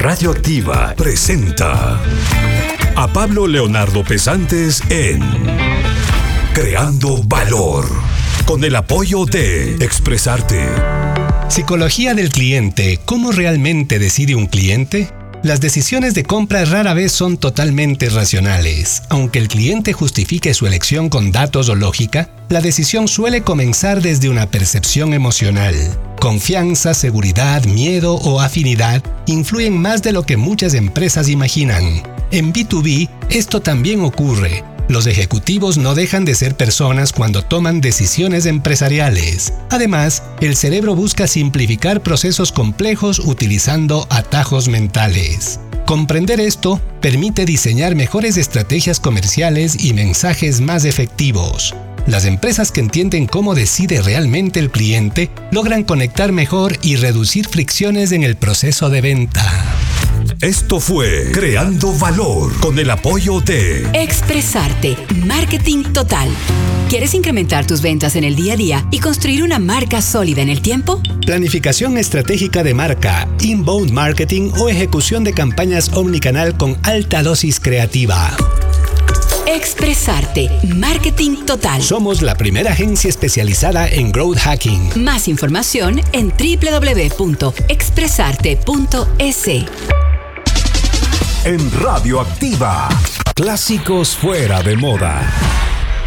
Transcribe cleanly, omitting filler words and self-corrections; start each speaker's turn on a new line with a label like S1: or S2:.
S1: Radioactiva presenta a Pablo Leonardo Pesantes en Creando Valor, con el apoyo de Expresarte.
S2: Psicología del cliente. ¿Cómo realmente decide un cliente? Las decisiones de compra rara vez son totalmente racionales. Aunque el cliente justifique su elección con datos o lógica, la decisión suele comenzar desde una percepción emocional. Confianza, seguridad, miedo o afinidad influyen más de lo que muchas empresas imaginan. En B2B, esto también ocurre. Los ejecutivos no dejan de ser personas cuando toman decisiones empresariales. Además, el cerebro busca simplificar procesos complejos utilizando atajos mentales. Comprender esto permite diseñar mejores estrategias comerciales y mensajes más efectivos. Las empresas que entienden cómo decide realmente el cliente logran conectar mejor y reducir fricciones en el proceso de venta.
S1: Esto fue Creando Valor, con el apoyo de
S3: Expresarte, Marketing Total. ¿Quieres incrementar tus ventas en el día a día y construir una marca sólida en el tiempo?
S2: Planificación estratégica de marca, inbound marketing o ejecución de campañas omnicanal con alta dosis creativa.
S3: Expresarte, Marketing Total.
S2: Somos la primera agencia especializada en growth hacking.
S3: Más información en www.expresarte.es.
S1: En Radioactiva, clásicos fuera de moda.